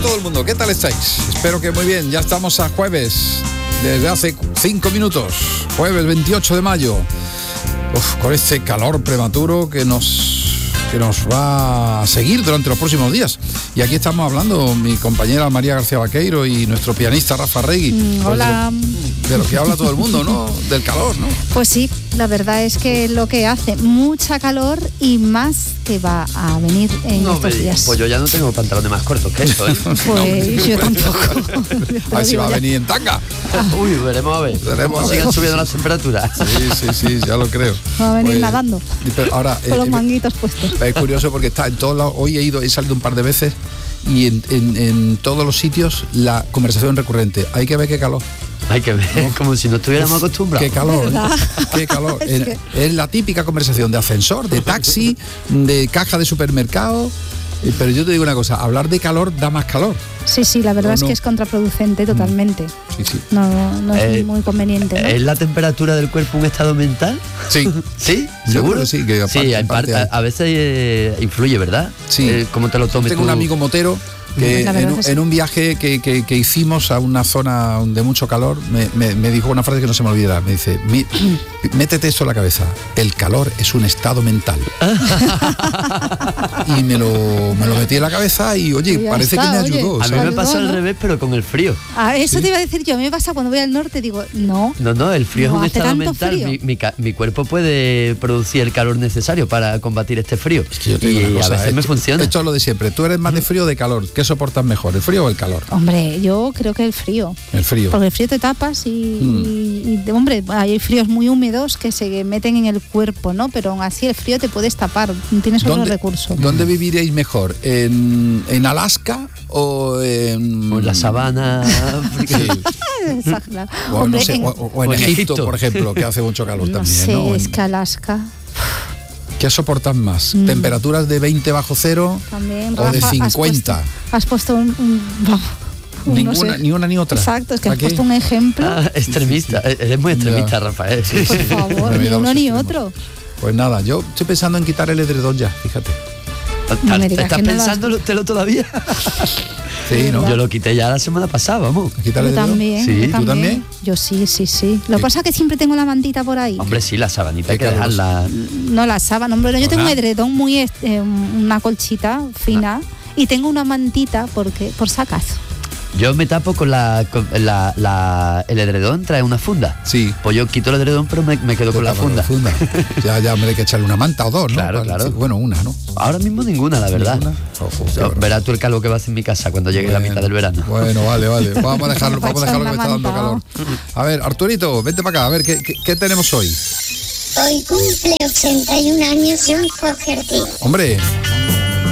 todo el mundo, ¿qué tal estáis? Espero que muy bien, ya estamos a jueves, desde hace 5 minutos, jueves 28 de mayo, con este calor prematuro que nos va a seguir durante los próximos días. Y aquí estamos hablando mi compañera María García Vaqueiro y nuestro pianista Rafa Regui. Hola. De lo que habla todo el mundo, ¿no? Del calor, ¿no? Pues sí, la verdad es que lo que hace mucha calor y más que va a venir en estos días. Pues yo ya no tengo pantalones más cortos que eso, ¿eh? Pues yo tampoco. A ver si va a venir en tanga. Uy, veremos a ver. Sigan subiendo las temperaturas. Sí, ya lo creo. Va a venir nadando. Pero ahora, con los manguitos puestos. Es curioso porque está en todos lados. Hoy he salido un par de veces y en todos los sitios la conversación recurrente. Hay que ver qué calor. Hay que ver, ¿no? Como si no estuviéramos acostumbrados. Qué calor, qué calor. Es la típica conversación de ascensor, de taxi, de caja de supermercado. Pero yo te digo una cosa, hablar de calor da más calor. Sí, la verdad es que es contraproducente totalmente. Sí. No es muy conveniente, ¿no? ¿Es la temperatura del cuerpo un estado mental? Sí. ¿Sí? ¿Seguro? Sí, que a veces influye, ¿verdad? Sí. ¿Cómo te lo tomes Tengo tú? un amigo motero que en un viaje que hicimos a una zona de mucho calor me dijo una frase que no se me olvidará. Me dice, métete esto en la cabeza, el calor es un estado mental. Y me lo metí en la cabeza y oye, parece que me ayudó. A mí me pasa al revés, pero con el frío. Eso te iba a decir yo, a mí me pasa cuando voy al norte, digo, no, el frío es un estado mental. Mi cuerpo puede producir el calor necesario para combatir este frío. Es que yo te digo una cosa, a veces me funciona. Esto es lo de siempre. ¿Tú eres más de frío o de calor? ¿Qué soportas mejor, el frío o el calor? Hombre, yo creo que el frío. El frío. Porque el frío te tapas y hombre, hay fríos muy húmedos que se meten en el cuerpo, ¿no? Pero aún así el frío te puedes tapar, tienes otro recurso. ¿Dónde viviréis mejor? ¿En Alaska o en la sabana? o en Egipto, por ejemplo, que hace mucho calor también, ¿no? Es que Alaska... ¿Qué soportas más? ¿Temperaturas de 20 bajo cero también, o de 50? Has puesto Ninguna, no sé. Ni una ni otra. Exacto, es que has puesto un ejemplo. Extremista, eres muy extremista, Rafael. Por favor, ni uno ni otro. Pues nada, yo estoy pensando en quitar el edredón ya, fíjate. ¿Estás pensándolo todavía? Sí, ¿no? Yo lo quité ya la semana pasada, vamos. Yo también. ¿Sí? ¿Tú también? Yo sí. Lo que pasa es que siempre tengo la mantita por ahí. Hombre, sí, la sabanita hay que dejarla. No, la sábana, hombre, yo tengo un edredón muy, una colchita fina y tengo una mantita por si acaso. Yo me tapo con el edredón, trae una funda. Sí. Pues yo quito el edredón, pero me quedo con la funda. Ya me hay que echarle una manta o dos, ¿no? Claro. Sí, bueno, una, ¿no? Ahora mismo ninguna, la verdad. Verás tú el calor que va a hacer en mi casa cuando llegue la mitad del verano. Bueno, vale. Vamos a dejarlo que me está dando calor. A ver, Arturito, vente para acá, a ver, ¿qué tenemos hoy? Hoy cumple 81 años John Fogerty. Hombre,